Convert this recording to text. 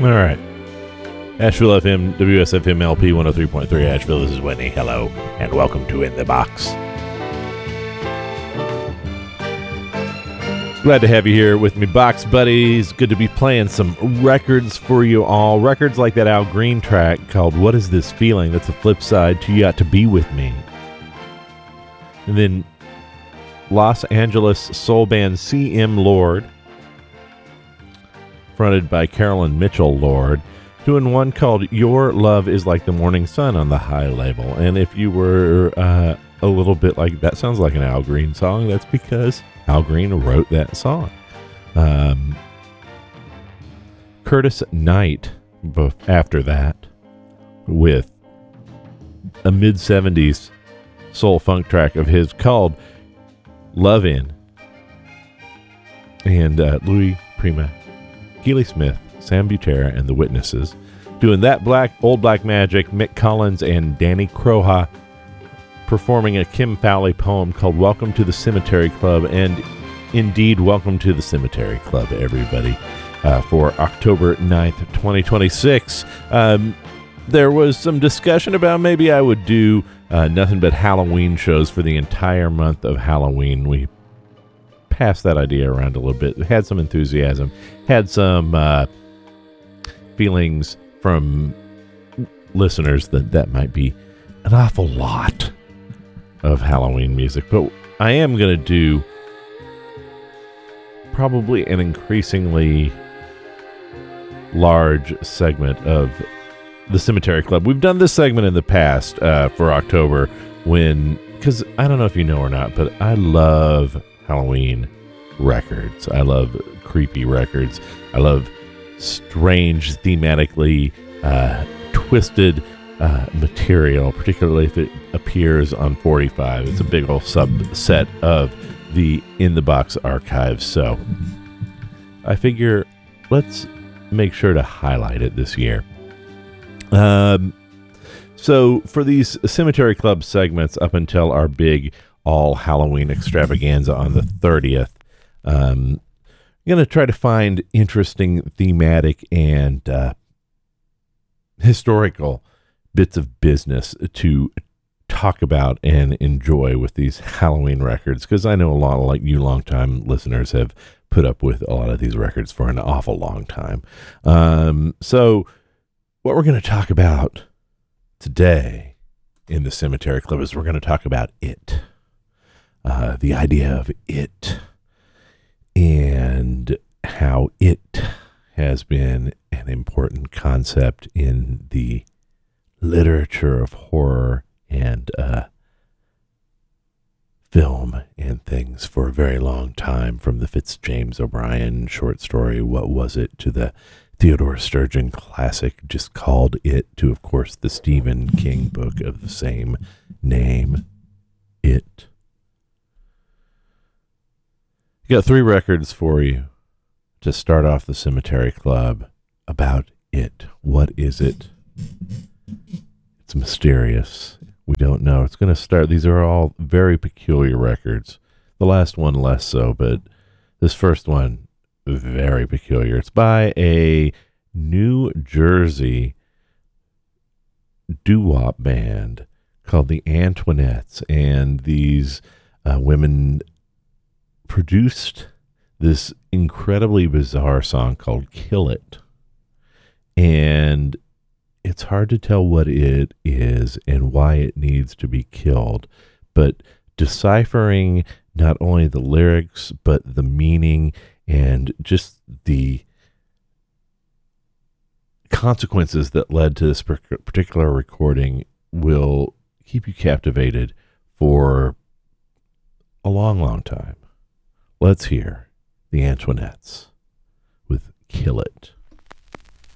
All right. Asheville FM, WSFM LP 103.3 Asheville. This is Whitney. Hello, and welcome to In the Box. Glad to have you here with me, Box Buddies. Good to be playing some records for you all. Records like that Al Green track called What Is This Feeling? That's the flip side to You Got to Be With Me. And then Los Angeles soul band C.M. Lord, fronted by Carolyn Mitchell Lord, doing one called Your Love Is Like the Morning Sun on the High label. And if you were a little bit like, that sounds like an Al Green song, that's because Al Green wrote that song. Curtis Knight, after that, with a mid-70s soul funk track of his called Love In. And Louis Prima, Keely Smith, Sam Butera, and the Witnesses doing that Old Black Magic, Mick Collins and Danny Croha performing a Kim Fowley poem called Welcome to the Cemetery Club. And indeed, welcome to the Cemetery Club, everybody, for October 9th, 2026. There was some discussion about maybe I would do nothing but Halloween shows for the entire month of Halloween. We passed that idea around a little bit, had some enthusiasm, had some feelings from listeners that might be an awful lot of Halloween music. But I am going to do probably an increasingly large segment of the Cemetery Club. We've done this segment in the past for October because I don't know if you know or not, but I love Halloween records. I love creepy records. I love strange, thematically twisted material, particularly if it appears on 45. It's a big old subset of the In the Box archives. So I figure let's make sure to highlight it this year. So for these Cemetery Club segments up until our big all Halloween extravaganza on the 30th, I'm going to try to find interesting thematic and historical bits of business to talk about and enjoy with these Halloween records, because I know a lot of like you longtime listeners have put up with a lot of these records for an awful long time. So what we're going to talk about today in the Cemetery Club is we're going to talk about it. The idea of it and how it has been an important concept in the literature of horror and film and things for a very long time, from the Fitzjames O'Brien short story, What Was It?, to the Theodore Sturgeon classic just called It, to, of course, the Stephen King book of the same name, It. Got 3 records for you to start off the Cemetery Club about it. What is it? It's mysterious. We don't know. It's going to start. These are all very peculiar records. The last one less so, but this first one, very peculiar. It's by a New Jersey doo-wop band called the Antoinettes, and these women produced this incredibly bizarre song called Kill It. And it's hard to tell what it is and why it needs to be killed, but deciphering not only the lyrics, but the meaning and just the consequences that led to this particular recording will keep you captivated for a long, long time. Let's hear the Antoinettes with Kill It.